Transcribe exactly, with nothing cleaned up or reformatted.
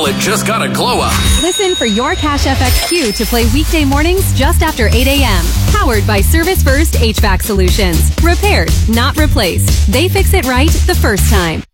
wallet just got a glow up. Listen for your Cash F X Q to play weekday mornings just after eight a.m. Powered by Service First H V A C Solutions. Repaired, not replaced. They fix it right the first time.